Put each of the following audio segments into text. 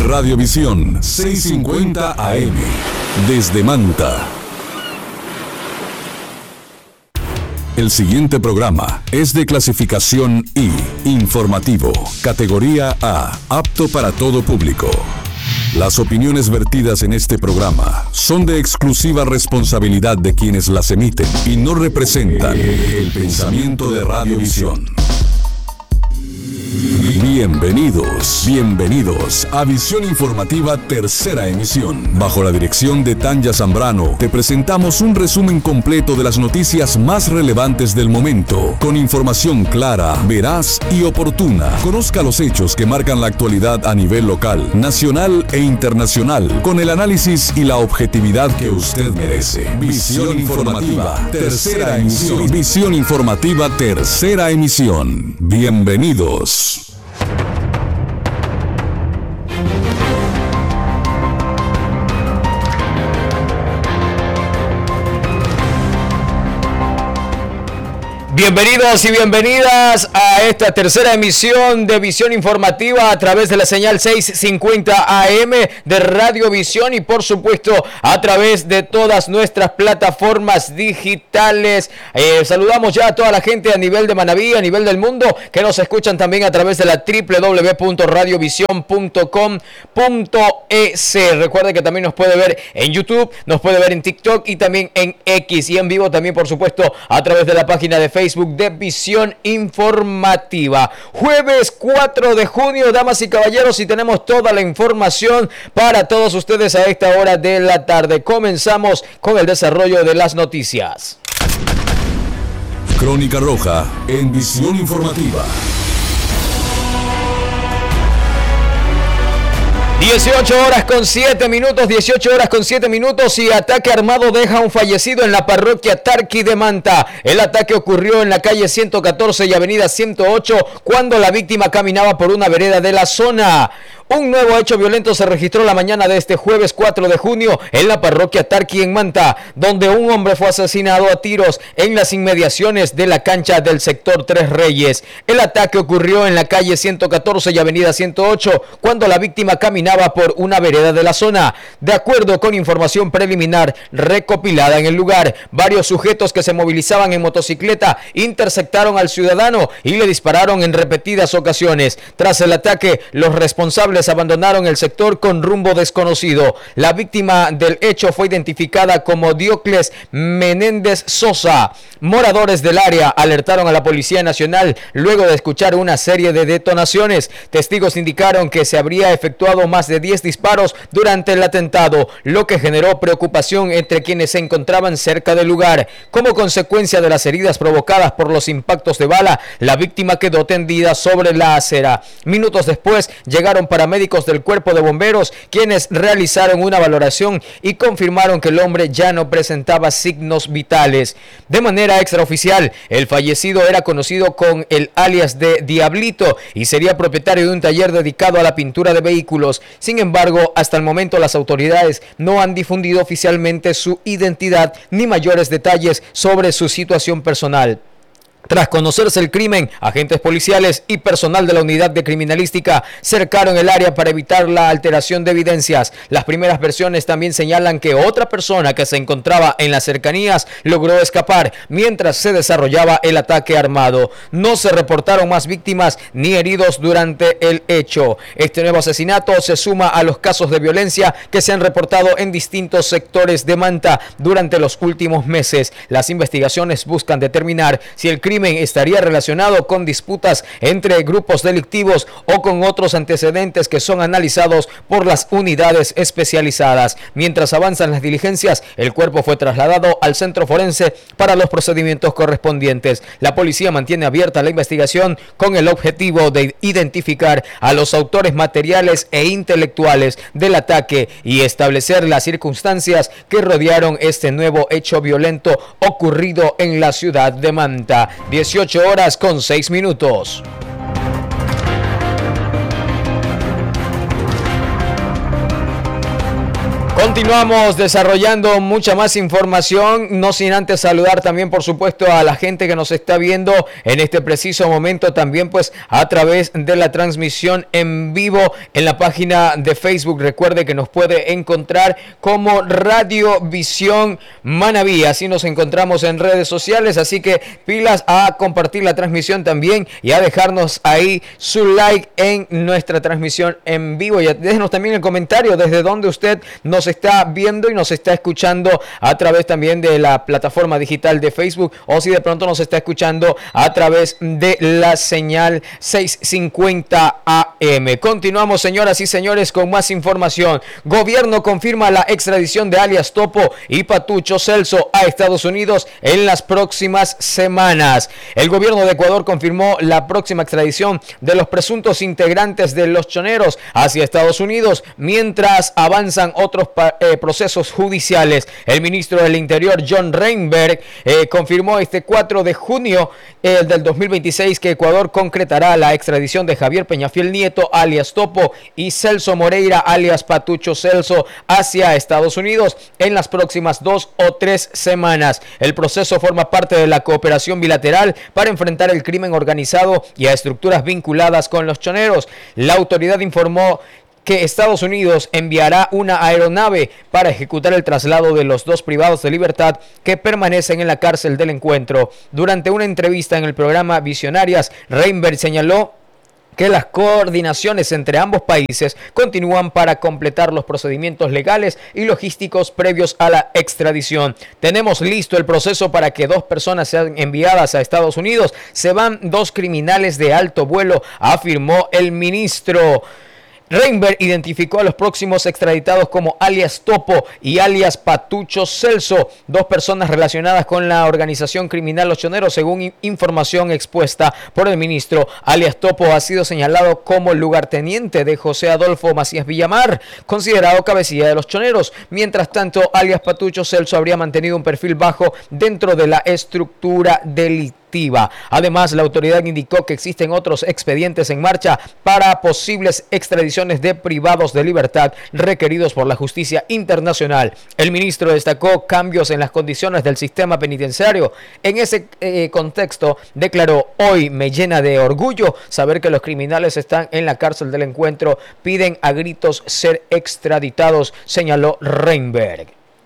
Radiovisión 650 AM. Desde Manta. El siguiente programa es de clasificación I, informativo, categoría A, apto para todo público. Las opiniones vertidas en este programa son de exclusiva responsabilidad de quienes las emiten y no representan el pensamiento de Radiovisión. Bienvenidos a Visión Informativa Tercera Emisión. Bajo la dirección de Tanya Zambrano, te presentamos un resumen completo de las noticias más relevantes del momento, con información clara, veraz y oportuna. Conozca los hechos que marcan la actualidad a nivel local, nacional e internacional, con el análisis y la objetividad que usted merece. Visión Informativa Tercera Emisión. Visión Informativa Tercera Emisión. Bienvenidos. Bienvenidos y bienvenidas a esta tercera emisión de Visión Informativa a través de la señal 650 AM de Radiovisión y por supuesto a través de todas nuestras plataformas digitales. Saludamos ya a toda la gente a nivel de Manabí, a nivel del mundo, que nos escuchan también a través de la www.radiovision.com.es. Recuerde que también nos puede ver en YouTube, nos puede ver en TikTok y también en X y en vivo también por supuesto a través de la página de Facebook de Visión Informativa. Jueves 4 de junio, damas y caballeros, y tenemos toda la información para todos ustedes a esta hora de la tarde. Comenzamos con el desarrollo de las noticias. Crónica Roja en Visión Informativa. 18 horas con 7 minutos y ataque armado deja un fallecido en la parroquia Tarqui de Manta. El ataque ocurrió en la calle 114 y avenida 108 cuando la víctima caminaba por una vereda de la zona. Un nuevo hecho violento se registró la mañana de este jueves 4 de junio en la parroquia Tarqui en Manta, donde un hombre fue asesinado a tiros en las inmediaciones de la cancha del sector Tres Reyes. El ataque ocurrió en la calle 114 y avenida 108 cuando la víctima caminaba por una vereda de la zona. De acuerdo con información preliminar recopilada en el lugar, varios sujetos que se movilizaban en motocicleta interceptaron al ciudadano y le dispararon en repetidas ocasiones. Tras el ataque, los responsables abandonaron el sector con rumbo desconocido. La víctima del hecho fue identificada como Diocles Menéndez Sosa. Moradores del área alertaron a la Policía Nacional luego de escuchar una serie de detonaciones. Testigos indicaron que se habría efectuado más de 10 disparos durante el atentado, lo que generó preocupación entre quienes se encontraban cerca del lugar. Como consecuencia de las heridas provocadas por los impactos de bala, la víctima quedó tendida sobre la acera. Minutos después llegaron paramédicos del Cuerpo de Bomberos, quienes realizaron una valoración y confirmaron que el hombre ya no presentaba signos vitales. De manera extraoficial, el fallecido era conocido con el alias de Diablito y sería propietario de un taller dedicado a la pintura de vehículos. Sin embargo, hasta el momento las autoridades no han difundido oficialmente su identidad ni mayores detalles sobre su situación personal. Tras conocerse el crimen, agentes policiales y personal de la unidad de criminalística cercaron el área para evitar la alteración de evidencias. Las primeras versiones también señalan que otra persona que se encontraba en las cercanías logró escapar mientras se desarrollaba el ataque armado. No se reportaron más víctimas ni heridos durante el hecho. Este nuevo asesinato se suma a los casos de violencia que se han reportado en distintos sectores de Manta durante los últimos meses. Las investigaciones buscan determinar si el crimen estaría relacionado con disputas entre grupos delictivos o con otros antecedentes que son analizados por las unidades especializadas. Mientras avanzan las diligencias, el cuerpo fue trasladado al centro forense para los procedimientos correspondientes. La policía mantiene abierta la investigación con el objetivo de identificar a los autores materiales e intelectuales del ataque y establecer las circunstancias que rodearon este nuevo hecho violento ocurrido en la ciudad de Manta. 18 horas con 6 minutos. Continuamos desarrollando mucha más información, no sin antes saludar también, por supuesto, a la gente que nos está viendo en este preciso momento, también pues a través de la transmisión en vivo en la página de Facebook. Recuerde que nos puede encontrar como Radio Visión Manabí, así nos encontramos en redes sociales, así que pilas a compartir la transmisión también y a dejarnos ahí su like en nuestra transmisión en vivo, y déjenos también el comentario desde donde usted nos está viendo y nos está escuchando a través también de la plataforma digital de Facebook, o si de pronto nos está escuchando a través de la señal 650 AM. Continuamos, señoras y señores, con más información. Gobierno confirma la extradición de alias Topo y Patucho Celso a Estados Unidos en las próximas semanas. El gobierno de Ecuador confirmó la próxima extradición de los presuntos integrantes de Los Choneros hacia Estados Unidos, mientras avanzan otros procesos judiciales. El ministro del Interior, John Reinberg, confirmó este 4 de junio del 2026 que Ecuador concretará la extradición de Javier Peñafiel Nieto, alias Topo, y Celso Moreira, alias Patucho Celso, hacia Estados Unidos en las próximas 2 o 3 semanas. El proceso forma parte de la cooperación bilateral para enfrentar el crimen organizado y a estructuras vinculadas con los choneros. La autoridad informó que Estados Unidos enviará una aeronave para ejecutar el traslado de los dos privados de libertad que permanecen en la cárcel del encuentro. Durante una entrevista en el programa Visionarias, Reinberg señaló que las coordinaciones entre ambos países continúan para completar los procedimientos legales y logísticos previos a la extradición. Tenemos listo el proceso para que 2 personas sean enviadas a Estados Unidos. Se van 2 criminales de alto vuelo, afirmó el ministro. Reinberg identificó a los próximos extraditados como alias Topo y alias Patucho Celso, 2 personas relacionadas con la organización criminal Los Choneros, según información expuesta por el ministro. Alias Topo ha sido señalado como lugarteniente de José Adolfo Macías Villamar, considerado cabecilla de Los Choneros. Mientras tanto, alias Patucho Celso habría mantenido un perfil bajo dentro de la estructura delictiva. Además, la autoridad indicó que existen otros expedientes en marcha para posibles extradiciones de privados de libertad requeridos por la justicia internacional. El ministro destacó cambios en las condiciones del sistema penitenciario. En ese contexto, declaró: hoy me llena de orgullo saber que los criminales están en la cárcel del encuentro. Piden a gritos ser extraditados, señaló Reinberg.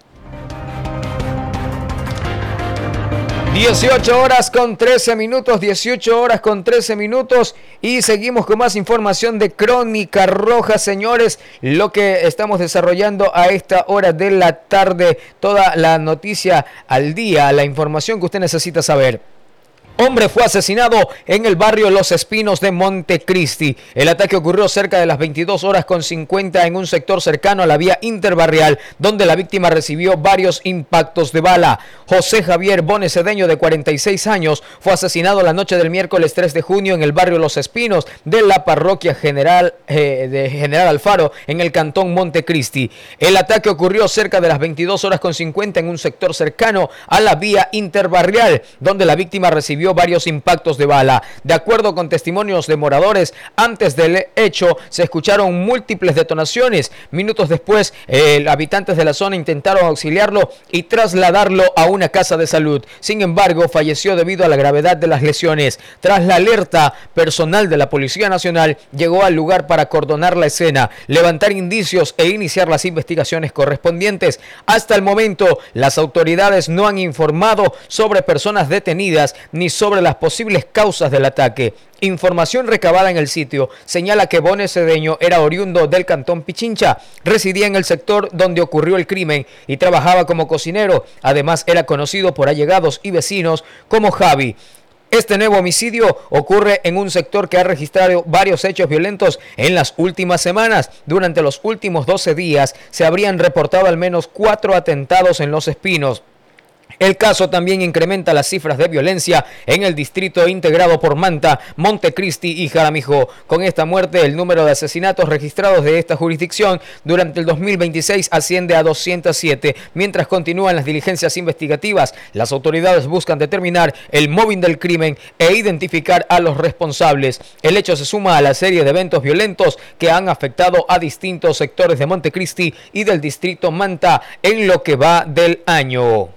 18 horas con 13 minutos, 18 horas con 13 minutos y seguimos con más información de Crónica Roja, señores. Lo que estamos desarrollando a esta hora de la tarde, toda la noticia al día, la información que usted necesita saber. Hombre fue asesinado en el barrio Los Espinos de Montecristi. El ataque ocurrió cerca de las 22 horas con 50 en un sector cercano a la vía interbarrial, donde la víctima recibió varios impactos de bala. José Javier Bones Cedeño, de 46 años, fue asesinado la noche del miércoles 3 de junio en el barrio Los Espinos de la parroquia General Alfaro, en el cantón Montecristi. El ataque ocurrió cerca de las 22 horas con 50 en un sector cercano a la vía interbarrial, donde la víctima recibió varios impactos de bala. De acuerdo con testimonios de moradores, antes del hecho se escucharon múltiples detonaciones. Minutos después, habitantes de la zona intentaron auxiliarlo y trasladarlo a una casa de salud. Sin embargo, falleció debido a la gravedad de las lesiones. Tras la alerta, personal de la Policía Nacional llegó al lugar para acordonar la escena, levantar indicios e iniciar las investigaciones correspondientes. Hasta el momento, las autoridades no han informado sobre personas detenidas ni sobre las posibles causas del ataque. Información recabada en el sitio señala que Bones Cedeño era oriundo del cantón Pichincha, residía en el sector donde ocurrió el crimen y trabajaba como cocinero. Además, era conocido por allegados y vecinos como Javi. Este nuevo homicidio ocurre en un sector que ha registrado varios hechos violentos en las últimas semanas. Durante los últimos 12 días se habrían reportado al menos 4 atentados en Los Espinos. El caso también incrementa las cifras de violencia en el distrito integrado por Manta, Montecristi y Jaramillo. Con esta muerte, el número de asesinatos registrados de esta jurisdicción durante el 2026 asciende a 207. Mientras continúan las diligencias investigativas, las autoridades buscan determinar el móvil del crimen e identificar a los responsables. El hecho se suma a la serie de eventos violentos que han afectado a distintos sectores de Montecristi y del distrito Manta en lo que va del año.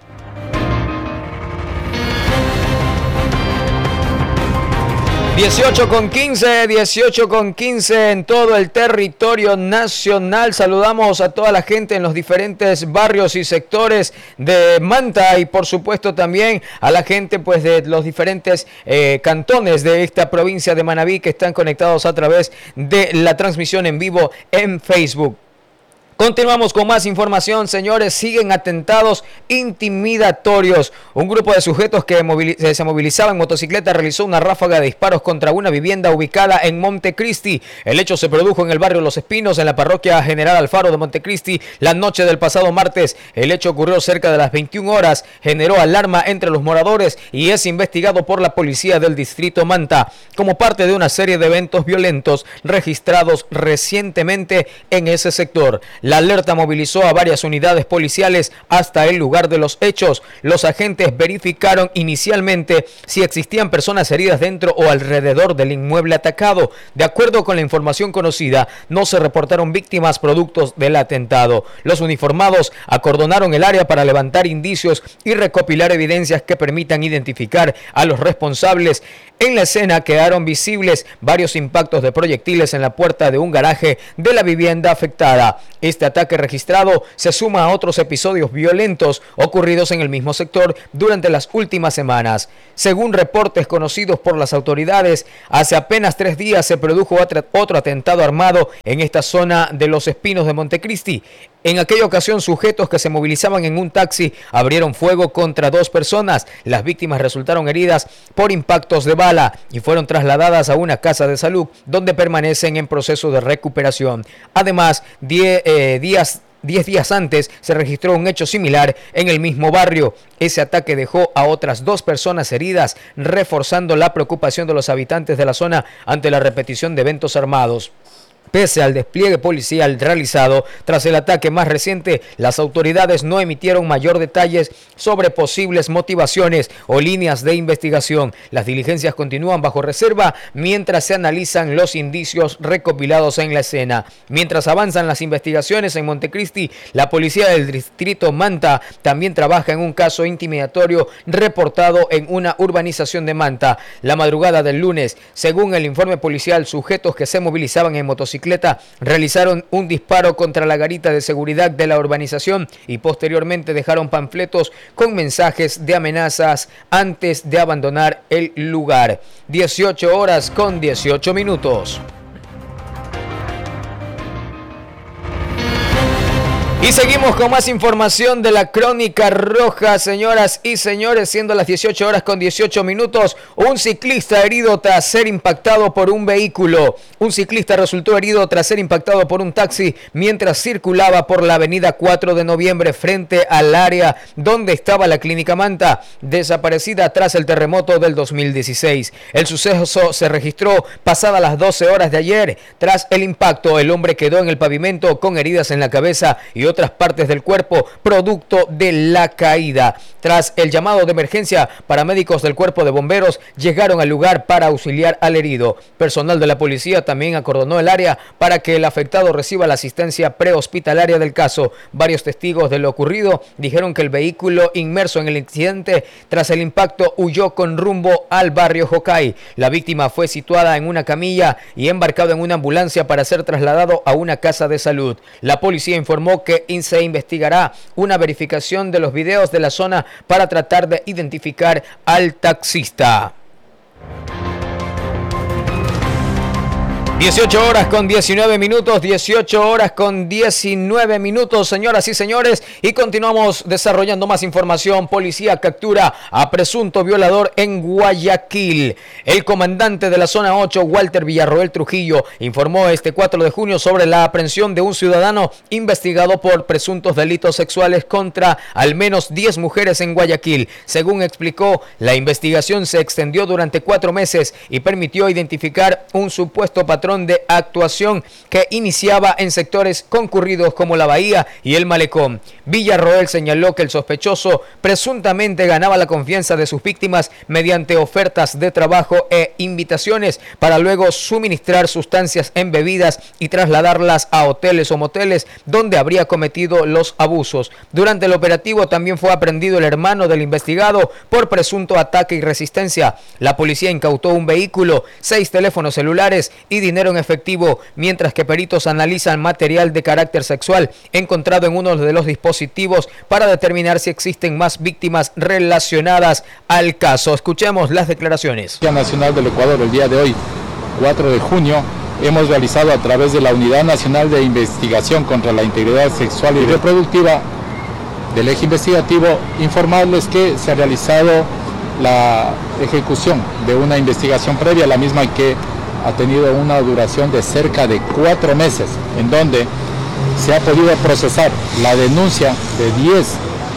18:15 en todo el territorio nacional. Saludamos a toda la gente en los diferentes barrios y sectores de Manta y por supuesto también a la gente pues de los diferentes cantones de esta provincia de Manabí que están conectados a través de la transmisión en vivo en Facebook. Continuamos con más información, señores. Siguen atentados intimidatorios. Un grupo de sujetos que se movilizaba en motocicleta realizó una ráfaga de disparos contra una vivienda ubicada en Montecristi. El hecho se produjo en el barrio Los Espinos, en la parroquia General Alfaro de Montecristi, la noche del pasado martes. El hecho ocurrió cerca de las 21 horas, generó alarma entre los moradores y es investigado por la policía del distrito Manta, como parte de una serie de eventos violentos registrados recientemente en ese sector. La alerta movilizó a varias unidades policiales hasta el lugar de los hechos. Los agentes verificaron inicialmente si existían personas heridas dentro o alrededor del inmueble atacado. De acuerdo con la información conocida, no se reportaron víctimas producto del atentado. Los uniformados acordonaron el área para levantar indicios y recopilar evidencias que permitan identificar a los responsables. En la escena quedaron visibles varios impactos de proyectiles en la puerta de un garaje de la vivienda afectada. Este ataque registrado se suma a otros episodios violentos ocurridos en el mismo sector durante las últimas semanas. Según reportes conocidos por las autoridades, hace apenas 3 días se produjo otro atentado armado en esta zona de Los Espinos de Montecristi. En aquella ocasión, sujetos que se movilizaban en un taxi abrieron fuego contra 2 personas. Las víctimas resultaron heridas por impactos de bala y fueron trasladadas a una casa de salud donde permanecen en proceso de recuperación. Además, 10 días antes se registró un hecho similar en el mismo barrio. Ese ataque dejó a otras 2 personas heridas, reforzando la preocupación de los habitantes de la zona ante la repetición de eventos armados. Pese al despliegue policial realizado tras el ataque más reciente, las autoridades no emitieron mayor detalles sobre posibles motivaciones o líneas de investigación. Las diligencias continúan bajo reserva mientras se analizan los indicios recopilados en la escena. Mientras avanzan las investigaciones en Montecristi, la policía del distrito Manta también trabaja en un caso intimidatorio reportado en una urbanización de Manta la madrugada del lunes. Según el informe policial, sujetos que se movilizaban en motocicleta realizaron un disparo contra la garita de seguridad de la urbanización y posteriormente dejaron panfletos con mensajes de amenazas antes de abandonar el lugar. 18:18. Y seguimos con más información de la Crónica Roja, señoras y señores, siendo las 18:18. Un ciclista herido tras ser impactado por un vehículo. Un ciclista resultó herido tras ser impactado por un taxi mientras circulaba por la avenida 4 de noviembre frente al área donde estaba la Clínica Manta, desaparecida tras el terremoto del 2016. El suceso se registró pasadas las 12 horas de ayer. Tras el impacto, el hombre quedó en el pavimento con heridas en la cabeza y otras partes del cuerpo producto de la caída. Tras el llamado de emergencia, paramédicos del cuerpo de bomberos llegaron al lugar para auxiliar al herido. Personal de la policía también acordonó el área para que el afectado reciba la asistencia prehospitalaria del caso. Varios testigos de lo ocurrido dijeron que el vehículo inmerso en el incidente tras el impacto huyó con rumbo al barrio Jocay. La víctima fue situada en una camilla y embarcado en una ambulancia para ser trasladado a una casa de salud. La policía informó que se investigará una verificación de los videos de la zona para tratar de identificar al taxista. 18 horas con 19 minutos, 18 horas con 19 minutos, señoras y señores, y continuamos desarrollando más información. Policía captura a presunto violador en Guayaquil. El comandante de la zona 8, Walter Villarroel Trujillo, informó este 4 de junio sobre la aprehensión de un ciudadano investigado por presuntos delitos sexuales contra al menos 10 mujeres en Guayaquil. Según explicó, la investigación se extendió durante 4 meses y permitió identificar un supuesto patrón de actuación que iniciaba en sectores concurridos como la Bahía y el Malecón. Villarroel señaló que el sospechoso presuntamente ganaba la confianza de sus víctimas mediante ofertas de trabajo e invitaciones para luego suministrar sustancias en bebidas y trasladarlas a hoteles o moteles donde habría cometido los abusos. Durante el operativo también fue aprehendido el hermano del investigado por presunto ataque y resistencia. La policía incautó un vehículo, 6 teléfonos celulares y dinero en efectivo, mientras que peritos analizan material de carácter sexual encontrado en uno de los dispositivos para determinar si existen más víctimas relacionadas al caso. Escuchemos las declaraciones. Nacional del Ecuador, el día de hoy, 4 de junio, hemos realizado a través de la Unidad Nacional de Investigación contra la Integridad Sexual y Reproductiva del Eje Investigativo, informarles que se ha realizado la ejecución de una investigación previa, la misma que ha tenido una duración de cerca de 4 meses, en donde se ha podido procesar la denuncia de 10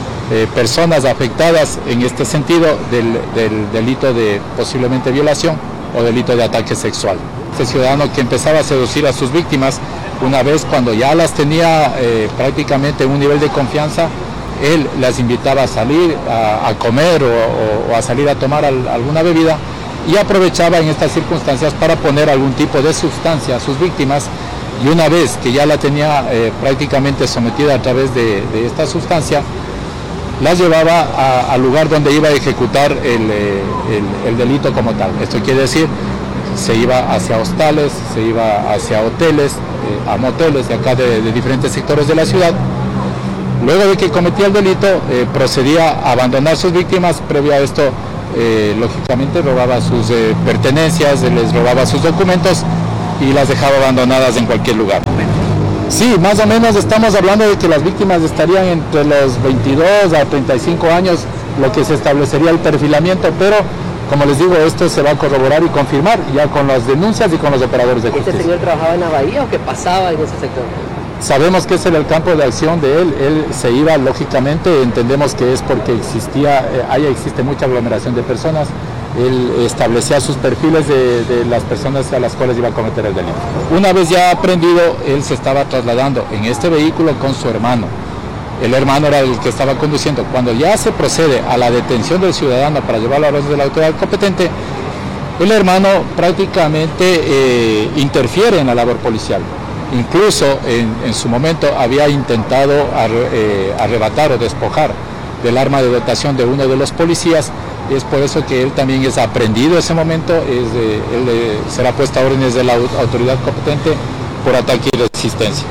personas afectadas en este sentido del delito de posiblemente violación o delito de ataque sexual. Este ciudadano que empezaba a seducir a sus víctimas, una vez cuando ya las tenía prácticamente en un nivel de confianza, él las invitaba a salir a comer o a salir a tomar alguna bebida, y aprovechaba en estas circunstancias para poner algún tipo de sustancia a sus víctimas, y una vez que ya la tenía prácticamente sometida a través de esta sustancia, las llevaba al lugar donde iba a ejecutar el delito como tal. Esto quiere decir, se iba hacia hostales, se iba hacia hoteles, a moteles de acá de diferentes sectores de la ciudad. Luego de que cometía el delito, procedía a abandonar sus víctimas. Previo a esto, lógicamente robaba sus pertenencias, les robaba sus documentos y las dejaba abandonadas en cualquier lugar. Sí, más o menos estamos hablando de que las víctimas estarían entre los 22 a 35 años, lo que se establecería el perfilamiento, pero como les digo, esto se va a corroborar y confirmar ya con las denuncias y con los operadores de justicia. ¿Este señor trabajaba en la Bahía o qué pasaba en ese sector? Sabemos que ese era el campo de acción de él. Él se iba, lógicamente, entendemos que es porque existe mucha aglomeración de personas. Él establecía sus perfiles de las personas a las cuales iba a cometer el delito. Una vez ya aprendido, él se estaba trasladando en este vehículo con su hermano. El hermano era el que estaba conduciendo. Cuando ya se procede a la detención del ciudadano para llevarlo a los de la autoridad competente, el hermano prácticamente interfiere en la labor policial. Incluso en su momento había intentado arrebatar o despojar del arma de dotación de uno de los policías. Es por eso que él también es aprehendido en ese momento. Él será puesto a órdenes de la autoridad competente por ataque y resistencia.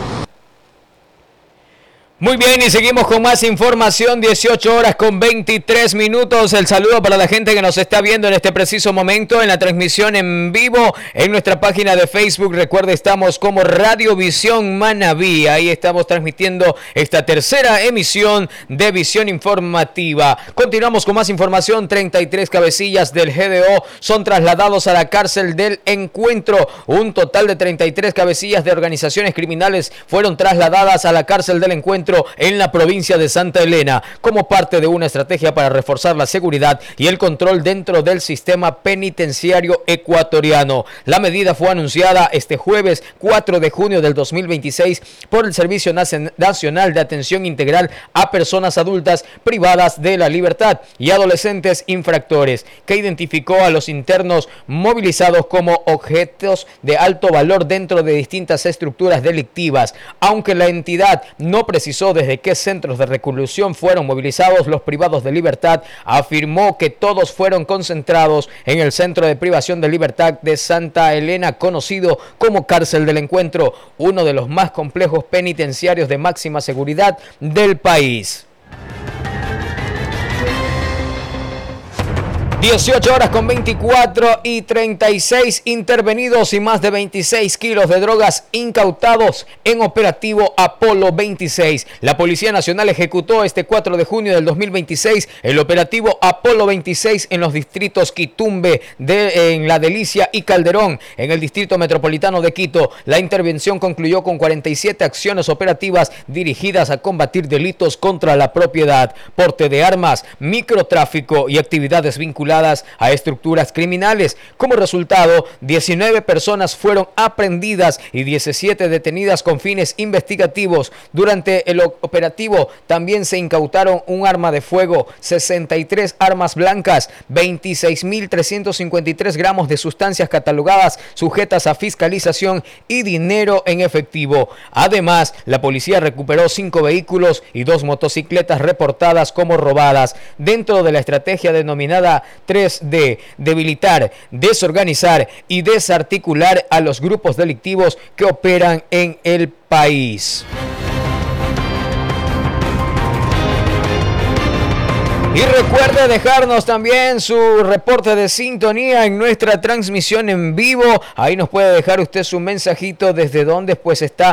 Muy bien, y seguimos con más información, 18 horas con 23 minutos. El saludo para la gente que nos está viendo en este preciso momento en la transmisión en vivo en nuestra página de Facebook. Recuerde, estamos como Radio Visión Manabí. Ahí estamos transmitiendo esta tercera emisión de Visión Informativa. Continuamos con más información. 33 cabecillas del GDO son trasladados a la cárcel del Encuentro. Un total de 33 cabecillas de organizaciones criminales fueron trasladadas a la cárcel del Encuentro en la provincia de Santa Elena, como parte de una estrategia para reforzar la seguridad y el control dentro del sistema penitenciario ecuatoriano. La medida fue anunciada este jueves 4 de junio del 2026 por el Servicio Nacional de Atención Integral a Personas Adultas Privadas de la Libertad y Adolescentes Infractores, que identificó a los internos movilizados como objetos de alto valor dentro de distintas estructuras delictivas. Aunque la entidad no precisó desde qué centros de reclusión fueron movilizados los privados de libertad, afirmó que todos fueron concentrados en el Centro de Privación de Libertad de Santa Elena, conocido como Cárcel del Encuentro, uno de los más complejos penitenciarios de máxima seguridad del país. 18 horas con 24 y 36 intervenidos y más de 26 kilos de drogas incautados en operativo Apolo 26. La Policía Nacional ejecutó este 4 de junio del 2026 el operativo Apolo 26 en los distritos Quitumbe, en La Delicia y Calderón, en el distrito metropolitano de Quito. La intervención concluyó con 47 acciones operativas dirigidas a combatir delitos contra la propiedad, porte de armas, microtráfico y actividades vinculadas a estructuras criminales. Como resultado, 19 personas fueron aprehendidas y 17 detenidas con fines investigativos. Durante el operativo también se incautaron un arma de fuego, 63 armas blancas, 26.353 gramos de sustancias catalogadas sujetas a fiscalización y dinero en efectivo. Además, la policía recuperó 5 vehículos y 2 motocicletas reportadas como robadas. Dentro de la estrategia denominada 3D, debilitar, desorganizar y desarticular a los grupos delictivos que operan en el país. Y recuerde dejarnos también su reporte de sintonía en nuestra transmisión en vivo. Ahí nos puede dejar usted su mensajito desde donde pues está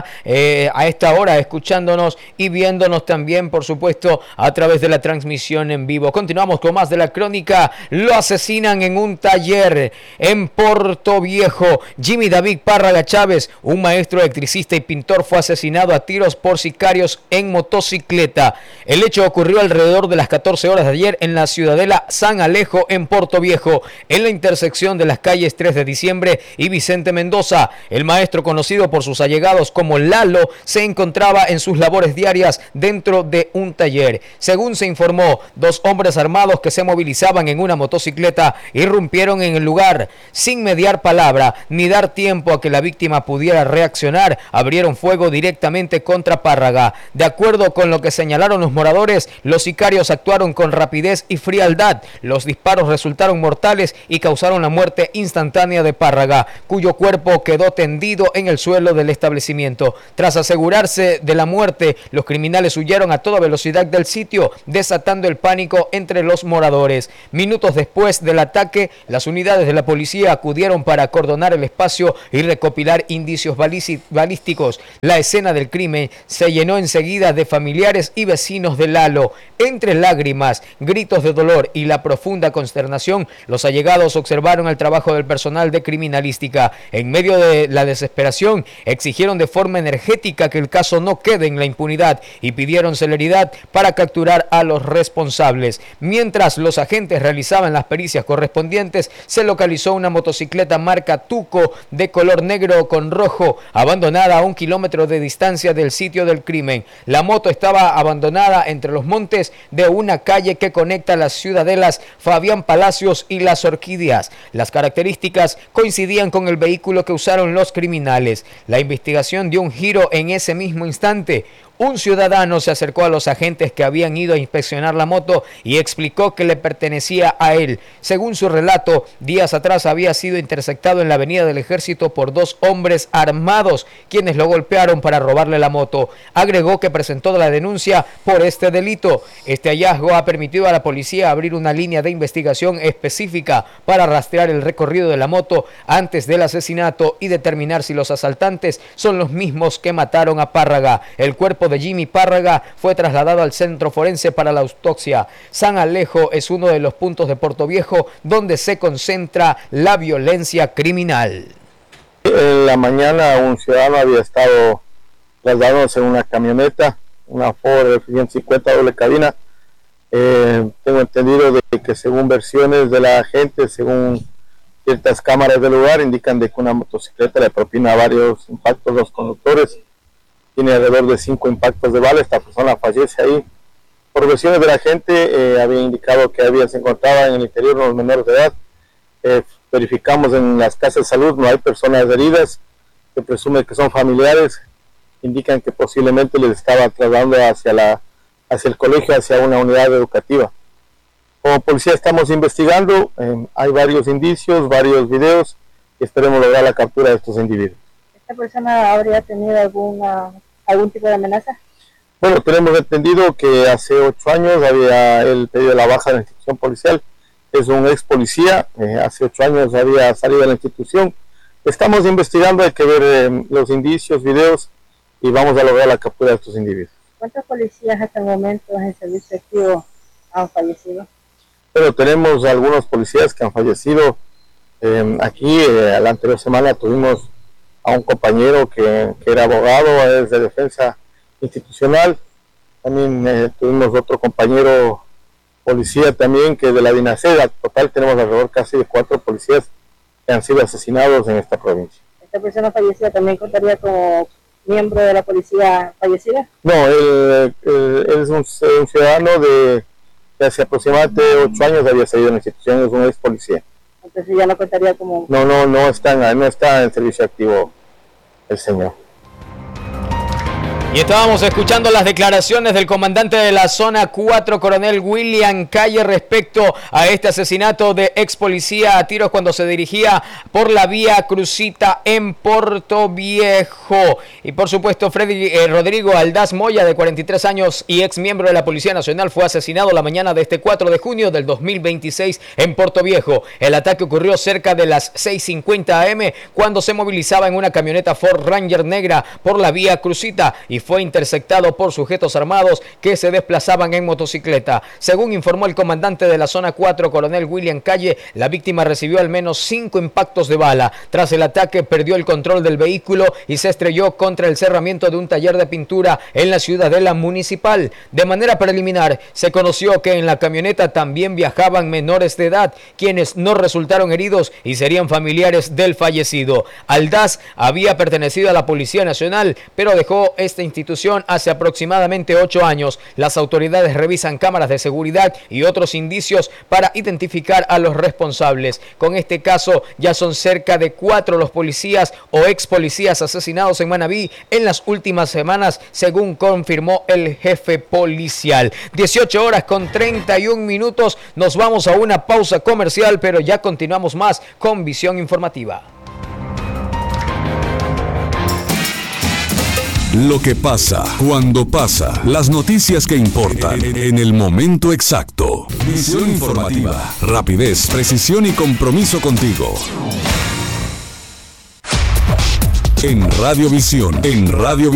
a esta hora escuchándonos y viéndonos también, por supuesto, a través de la transmisión en vivo. Continuamos con más de la crónica. Lo asesinan en un taller en Portoviejo. Jimmy David Párraga Chávez, un maestro electricista y pintor, fue asesinado a tiros por sicarios en motocicleta. El hecho ocurrió alrededor de las 14 horas de ayer en la ciudadela San Alejo en Portoviejo, en la intersección de las calles 3 de Diciembre y Vicente Mendoza. El maestro, conocido por sus allegados como Lalo, se encontraba en sus labores diarias dentro de un taller. Según se informó, 2 hombres armados que se movilizaban en una motocicleta irrumpieron en el lugar. Sin mediar palabra ni dar tiempo a que la víctima pudiera reaccionar, abrieron fuego directamente contra Párraga. De acuerdo con lo que señalaron los moradores, los sicarios actuaron con rapidez y frialdad. Los disparos resultaron mortales y causaron la muerte instantánea de Párraga, cuyo cuerpo quedó tendido en el suelo del establecimiento. Tras asegurarse de la muerte, los criminales huyeron a toda velocidad del sitio, desatando el pánico entre los moradores. Minutos después del ataque, las unidades de la policía acudieron para acordonar el espacio y recopilar indicios balísticos. La escena del crimen se llenó enseguida de familiares y vecinos de Lalo. Entre lágrimas, gritos de dolor y la profunda consternación, los allegados observaron el trabajo del personal de criminalística. En medio de la desesperación, exigieron de forma energética que el caso no quede en la impunidad y pidieron celeridad para capturar a los responsables. Mientras los agentes realizaban las pericias correspondientes, se localizó una motocicleta marca Tuco de color negro con rojo, abandonada a 1 kilómetro de distancia del sitio del crimen. La moto estaba abandonada entre los montes de una calle que conecta las ciudadelas Fabián Palacios y Las Orquídeas. Las características coincidían con el vehículo que usaron los criminales. La investigación dio un giro en ese mismo instante. Un ciudadano se acercó a los agentes que habían ido a inspeccionar la moto y explicó que le pertenecía a él. Según su relato, días atrás había sido interceptado en la avenida del Ejército por 2 hombres armados, quienes lo golpearon para robarle la moto. Agregó que presentó la denuncia por este delito. Este hallazgo ha permitido a la policía abrir una línea de investigación específica para rastrear el recorrido de la moto antes del asesinato y determinar si los asaltantes son los mismos que mataron a Párraga. El cuerpo de Jimmy Párraga fue trasladado al centro forense para la autopsia. San Alejo es uno de los puntos de Portoviejo donde se concentra la violencia criminal. En la mañana un ciudadano había estado trasladándose en una camioneta, una Ford F-150 doble cabina. Tengo entendido de que según versiones de la gente, según ciertas cámaras del lugar, indican de que una motocicleta le propina varios impactos a los conductores. Tiene alrededor de 5 impactos de bala. Esta persona fallece ahí. Por versiones de la gente, había indicado que se encontraba en el interior unos menores de edad. Verificamos en las casas de salud, no hay personas heridas. Se presume que son familiares. Indican que posiblemente les estaba trasladando hacia el colegio, hacia una unidad educativa. Como policía estamos investigando. Hay varios indicios, varios videos y esperemos lograr la captura de estos individuos. ¿Esta persona habría tenido algún tipo de amenaza? Bueno, tenemos entendido que hace 8 años había él pedido la baja de la institución policial. es un ex policía, hace 8 años había salido de la institución. Estamos investigando, hay que ver los indicios, videos, y vamos a lograr la captura de estos individuos. ¿Cuántos policías hasta el momento en el servicio activo han fallecido? Pero tenemos algunos policías que han fallecido. Aquí, la anterior semana tuvimos a un compañero que era abogado, es de defensa institucional. También tuvimos otro compañero policía también que de la Dinaceda. Total tenemos alrededor casi de 4 policías que han sido asesinados en esta provincia. ¿Esta persona fallecida también contaría como miembro de la policía fallecida? No, él es un ciudadano que hace aproximadamente 8 años había salido de la institución, es un ex policía. Entonces ya no contaría como... No está en servicio activo el señor. Y estábamos escuchando las declaraciones del comandante de la zona 4, coronel William Calle, respecto a este asesinato de ex policía a tiros cuando se dirigía por la vía Crucita en Portoviejo. Y por supuesto, Rodrigo Aldaz Moya, de 43 años y ex miembro de la Policía Nacional, fue asesinado la mañana de este 4 de junio del 2026 en Portoviejo. El ataque ocurrió cerca de las 6:50 am cuando se movilizaba en una camioneta Ford Ranger negra por la vía Crucita y fue interceptado por sujetos armados que se desplazaban en motocicleta. Según informó el comandante de la zona 4, coronel William Calle, la víctima recibió al menos 5 impactos de bala. Tras el ataque perdió el control del vehículo y se estrelló contra el cerramiento de un taller de pintura en la ciudadela municipal. De manera preliminar, se conoció que en la camioneta también viajaban menores de edad, quienes no resultaron heridos y serían familiares del fallecido. Aldaz había pertenecido a la Policía Nacional, pero dejó esta institución hace aproximadamente 8 años. Las autoridades revisan cámaras de seguridad y otros indicios para identificar a los responsables. Con este caso ya son cerca de 4 los policías o ex policías asesinados en Manabí en las últimas semanas, según confirmó el jefe policial. 18:31. Nos vamos a una pausa comercial, pero ya continuamos más con Visión Informativa. Lo que pasa, cuando pasa, las noticias que importan, en el momento exacto. Visión Informativa, rapidez, precisión y compromiso contigo. En Radio Visión,